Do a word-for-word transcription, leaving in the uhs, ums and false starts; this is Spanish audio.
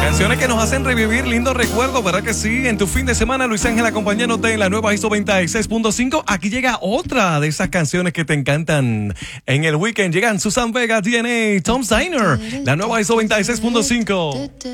Canciones que nos hacen revivir lindos recuerdos, ¿verdad que sí? En tu fin de semana, Luis Ángel acompañándote en la nueva I S O noventa y seis punto cinco. Aquí llega otra de esas canciones que te encantan. En el weekend llegan Susan Vega, D N A, Tom Steiner, la nueva I S O noventa y seis punto cinco.